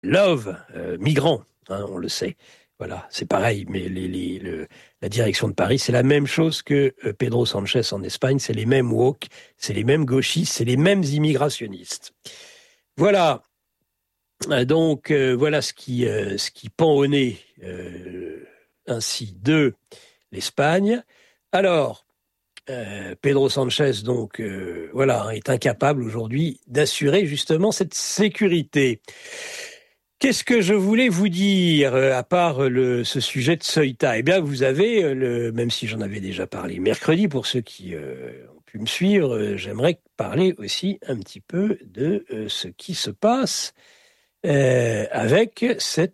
love, migrants, hein, on le sait. Voilà, c'est pareil, mais la direction de Paris, c'est la même chose que Pedro Sanchez en Espagne, c'est les mêmes woke, c'est les mêmes gauchistes, c'est les mêmes immigrationnistes. Voilà, donc voilà ce qui pend au nez ainsi de l'Espagne. Alors, Pedro Sanchez, donc, voilà, est incapable aujourd'hui d'assurer justement cette sécurité. Qu'est-ce que je voulais vous dire, à part ce sujet de Ceuta? Eh bien, vous avez, même si j'en avais déjà parlé mercredi, pour ceux qui ont pu me suivre, j'aimerais parler aussi un petit peu de ce qui se passe avec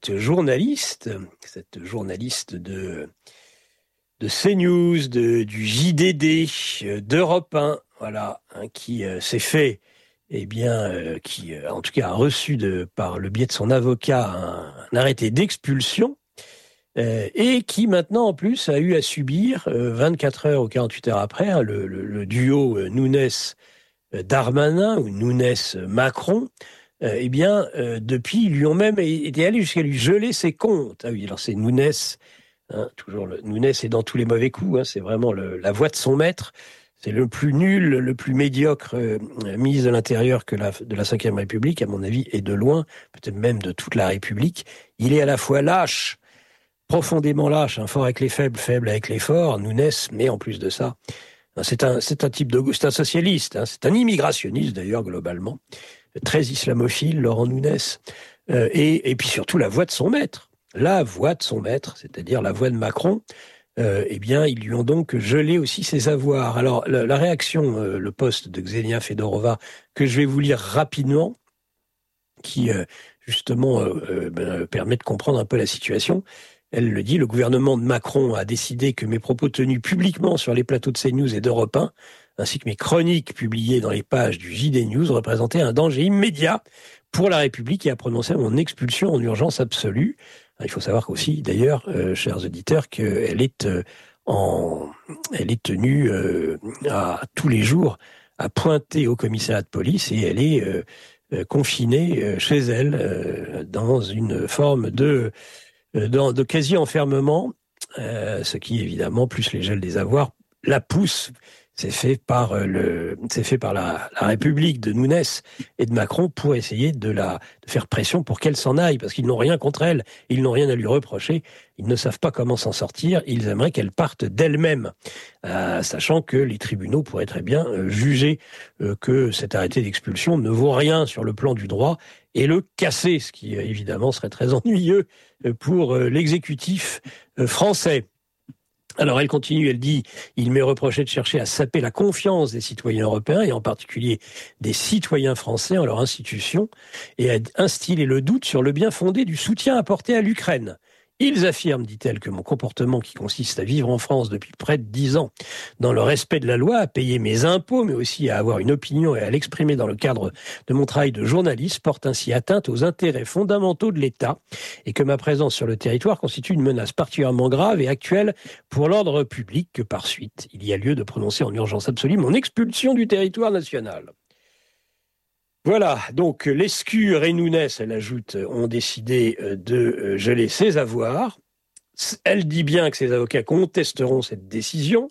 cette journaliste de CNews, du JDD, d'Europe 1, voilà, hein, qui s'est fait, eh bien, qui en tout cas a reçu par le biais de son avocat un arrêté d'expulsion, et qui maintenant en plus a eu à subir 24 heures ou 48 heures après, hein, le duo Nunes-Darmanin ou Nunes-Macron. Eh bien, depuis, ils lui ont même été allés jusqu'à lui geler ses comptes. Ah oui, alors c'est Nunes. Hein, toujours Nunes est dans tous les mauvais coups, hein, c'est vraiment la voix de son maître. C'est le plus nul, le plus médiocre ministre de l'Intérieur de la Ve République, à mon avis, et de loin, peut-être même de toute la République. Il est à la fois lâche, profondément lâche, hein, fort avec les faibles, faible avec les forts, Nunes, mais en plus de ça, hein, c'est un socialiste, hein, c'est un immigrationniste d'ailleurs, globalement, très islamophile, Laurent Nunes, et puis surtout la voix de son maître. La voix de son maître, c'est-à-dire la voix de Macron, eh bien, ils lui ont donc gelé aussi ses avoirs. Alors, la réaction, le post de Ksenia Fedorova, que je vais vous lire rapidement, qui, justement, permet de comprendre un peu la situation. Elle le dit, le gouvernement de Macron a décidé que mes propos tenus publiquement sur les plateaux de CNews et d'Europe 1, ainsi que mes chroniques publiées dans les pages du JD News, représentaient un danger immédiat pour la République et a prononcé mon expulsion en urgence absolue. Il faut savoir aussi, d'ailleurs, chers auditeurs, qu'elle est elle est tenue à tous les jours à pointer au commissariat de police et elle est confinée chez elle dans une forme de quasi-enfermement, ce qui évidemment, plus les gels des avoirs, la pousse. C'est fait par la République de Nunes et de Macron pour essayer de faire pression pour qu'elle s'en aille, parce qu'ils n'ont rien contre elle, ils n'ont rien à lui reprocher, ils ne savent pas comment s'en sortir, ils aimeraient qu'elle parte d'elle-même, sachant que les tribunaux pourraient très bien juger que cet arrêté d'expulsion ne vaut rien sur le plan du droit et le casser, ce qui évidemment serait très ennuyeux pour l'exécutif français. Alors elle continue, elle dit « Il m'est reproché de chercher à saper la confiance des citoyens européens et en particulier des citoyens français en leur institution et à instiller le doute sur le bien fondé du soutien apporté à l'Ukraine. Ils affirment, dit-elle, que mon comportement qui consiste à vivre en France depuis près de 10 ans dans le respect de la loi, à payer mes impôts, mais aussi à avoir une opinion et à l'exprimer dans le cadre de mon travail de journaliste, porte ainsi atteinte aux intérêts fondamentaux de l'État et que ma présence sur le territoire constitue une menace particulièrement grave et actuelle pour l'ordre public, que par suite, il y a lieu de prononcer en urgence absolue mon expulsion du territoire national. » Voilà, donc Lescure et Nunes, elle ajoute, ont décidé de geler ses avoirs. Elle dit bien que ses avocats contesteront cette décision.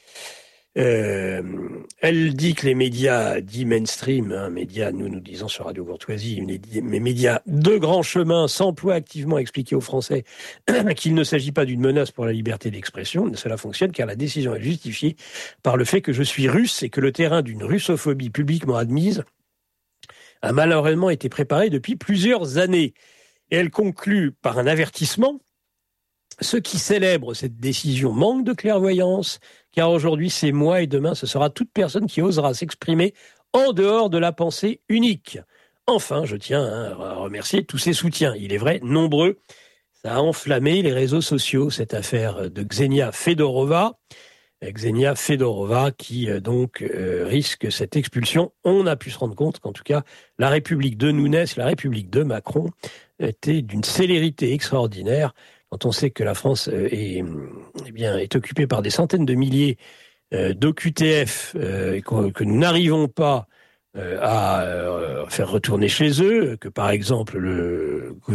Elle dit que les médias dits mainstream, médias, nous disons sur Radio Courtoisie, mais médias de grand chemin s'emploient activement à expliquer aux Français qu'il ne s'agit pas d'une menace pour la liberté d'expression. Cela fonctionne car la décision est justifiée par le fait que je suis russe et que le terrain d'une russophobie publiquement admise a malheureusement été préparé depuis plusieurs années. Et elle conclut par un avertissement. Ceux qui célèbrent cette décision manquent de clairvoyance, car aujourd'hui c'est moi et demain ce sera toute personne qui osera s'exprimer en dehors de la pensée unique. Enfin, je tiens à remercier tous ses soutiens. Il est vrai, nombreux. Ça a enflammé les réseaux sociaux, cette affaire de Ksenia Fedorova. Ksenia Fedorova qui donc risque cette expulsion. On a pu se rendre compte qu'en tout cas, la République de Nunes, la République de Macron était d'une célérité extraordinaire. Quand on sait que la France est occupée par des centaines de milliers d'OQTF et que nous n'arrivons pas à faire retourner chez eux, que par exemple le